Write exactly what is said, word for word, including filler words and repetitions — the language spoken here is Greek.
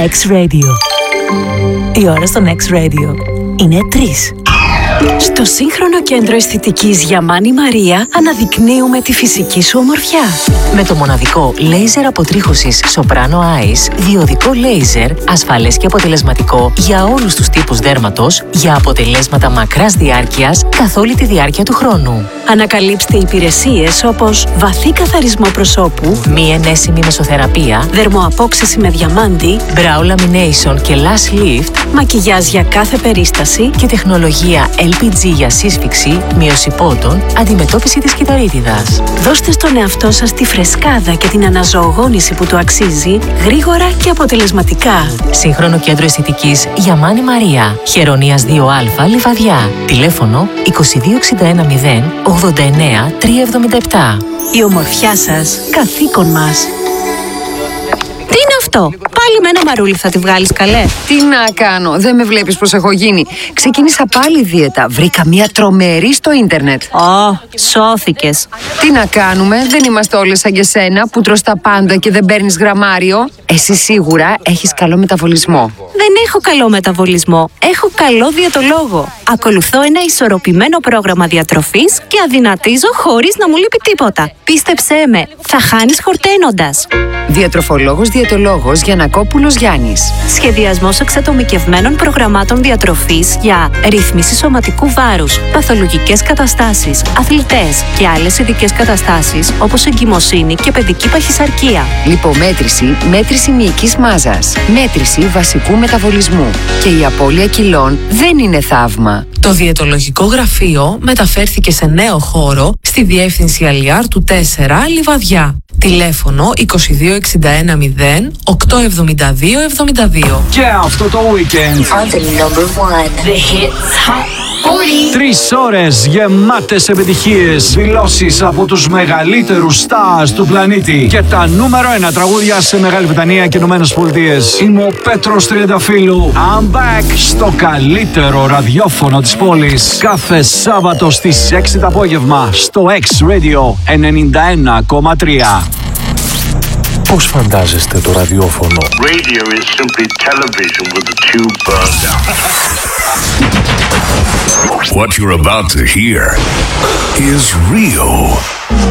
X-Radio. Η ώρα στον X-Radio είναι τρεις. Στο σύγχρονο κέντρο αισθητικής Γιαμάνη Μαρία αναδεικνύουμε τη φυσική σου ομορφιά. Με το μοναδικό λέιζερ αποτρίχωσης Soprano Eyes, διοδικό λέιζερ, ασφαλές και αποτελεσματικό για όλους τους τύπους δέρματος, για αποτελέσματα μακράς διάρκειας καθ' όλη τη διάρκεια του χρόνου. Ανακαλύψτε υπηρεσίες όπως βαθύ καθαρισμό προσώπου, μη ενέσιμη μεσοθεραπεία, δερμοαπόξεση με διαμάντι, brow lamination και lash lift, μακιγιάζ για κάθε περίσταση και τεχνολογία ελ πι τζι για σύσφυξη, μείωση πόντων, αντιμετώπιση της κυταρίτιδας. Δώστε στον εαυτό σας τη φρεσκάδα και την αναζωογόνηση που του αξίζει, γρήγορα και αποτελεσματικά. Σύγχρονο κέντρο αισθητικής Γιαμάνη Μαρία, Χερονίας δύο Α, Λιβαδιά. Τηλέφωνο είκοσι δύο εξήντα ένα μηδέν ογδόντα εννέα τριακόσια εβδομήντα επτά. Η ομορφιά σας, καθήκον μας. Τι είναι αυτό? Πάλι με ένα μαρούλι θα τη βγάλεις, καλέ? Τι να κάνω, δεν με βλέπεις πως έχω γίνει? Ξεκίνησα πάλι δίαιτα, βρήκα μια τρομερή στο ίντερνετ. Ω, σώθηκες. Τι να κάνουμε, δεν είμαστε όλες σαν και σένα που τρως τα πάντα και δεν παίρνεις γραμμάριο. Εσύ σίγουρα έχεις καλό μεταβολισμό. Δεν έχω καλό μεταβολισμό, έχω καλό διαιτολόγο. Ακολουθώ ένα ισορροπημένο πρόγραμμα διατροφής και αδυνατίζω χωρίς να μου λείπει τίποτα. Πίστεψέ με, θα χάνεις χορταίνοντας. Διατροφολόγος διαιτολόγος Γιαννακόπουλος Γιάννης. Σχεδιασμός εξατομικευμένων προγραμμάτων διατροφής για ρύθμιση σωματικού βάρους, παθολογικές καταστάσεις, αθλητές και άλλες ειδικές καταστάσεις όπως εγκυμοσύνη και παιδική παχυσαρκία. Λιπομέτρηση, μέτρηση μυϊκής μάζας, μέτρηση βασικού μεταβολισμού. Και η απώλεια κιλών δεν είναι θαύμα. Το διαιτολογικό γραφείο μεταφέρθηκε σε νέο χώρο στη διεύθυνση Αλιάρτου τέσσερα, Λιβαδιά. Τηλέφωνο είκοσι δύο εξήντα ένα μηδέν οκτακόσια εβδομήντα δύο εβδομήντα δύο. Και αυτό το weekend τρεις ώρες γεμάτες επιτυχίες, δηλώσεις από τους μεγαλύτερους stars του πλανήτη και τα νούμερο ένα τραγούδια σε Μεγάλη Βρετανία και Ηνωμένες Πολιτείες. Είμαι ο Πέτρος Τριανταφύλου. I'm back στο καλύτερο ραδιόφωνο της πόλης. Κάθε Σάββατο στις έξι το απόγευμα στο X-Radio ενενήντα ένα κόμμα τρία. Πώς φαντάζεστε το ραδιόφωνο? Radio is simply television with the tube burned out. What you're about to hear is real.